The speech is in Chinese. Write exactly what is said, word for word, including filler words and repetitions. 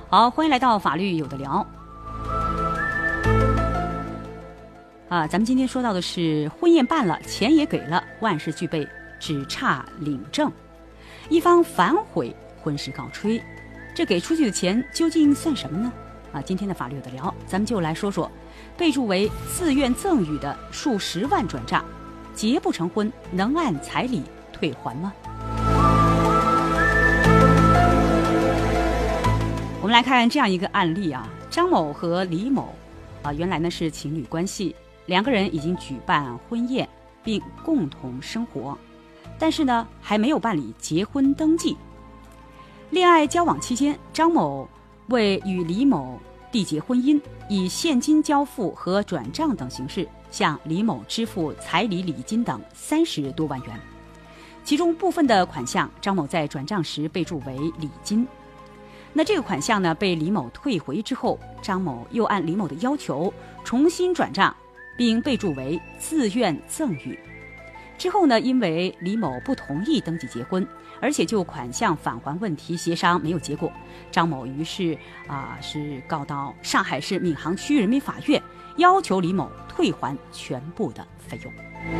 好，欢迎来到法律有的聊。啊，咱们今天说到的是婚宴办了，钱也给了，万事俱备，只差领证。一方反悔，婚事告吹，这给出去的钱究竟算什么呢？啊，今天的法律有的聊，咱们就来说说被注为自愿赠与的数十万转账，结不成婚能按彩礼退还吗？我们来看这样一个案例啊，张某和李某啊，原来呢是情侣关系，两个人已经举办婚宴并共同生活，但是呢还没有办理结婚登记。恋爱交往期间，张某为与李某缔结婚姻，以现金交付和转账等形式向李某支付彩礼礼金等三十多万元，其中部分的款项张某在转账时备注为礼金。那这个款项呢被李某退回之后，张某又按李某的要求重新转账，并备注为自愿赠与。之后呢，因为李某不同意登记结婚，而且就款项返还问题协商没有结果，张某于是啊、呃、是告到上海市闵行区人民法院，要求李某退还全部的费用。